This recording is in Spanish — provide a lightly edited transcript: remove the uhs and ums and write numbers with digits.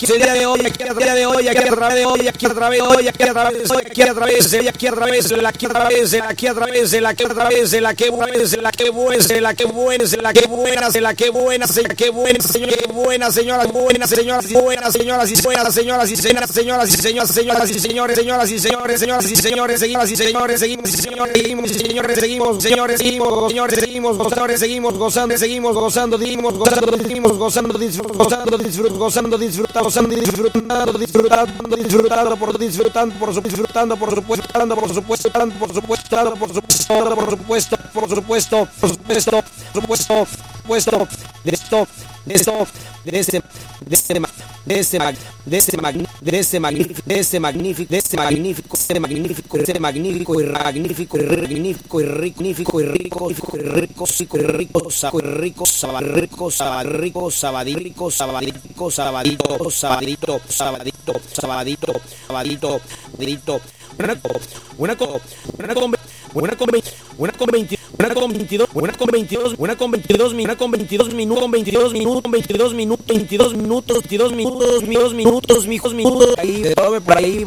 el día de hoy, aquí a través de hoy, aquí a través de hoy, aquí a través de hoy, aquí a través de hoy, aquí a través de aquí a través de la que a través de la que a través de la que a través de la que buena, de la que buena, de la que buena, de la que buena, de la que buena, de la que buena, señora, que buena, señoras, buenas señoras, buenas señoras y buenas señoras y señoras, señoras y señores, señoras y señores, señoras y señores, señoras y señores, señoras y señores, seguimos, señores, seguimos, señores, seguimos, señores, seguimos, señores, seguimos, gozando, seguimos gozando, seguimos gozando, seguimos gozando, seguimos gozando, disfrutando, disfrutando, disfrutando, disfrutando, disfrutando, disfrutando, por disfrutando, por disfrutando, por supuesto, por supuesto, por supuesto, por supuesto, por supuesto, por supuesto, por supuesto, por supuesto, de esto, de esto, de este magnífico, una con 22 minutos, ahí, por ahí,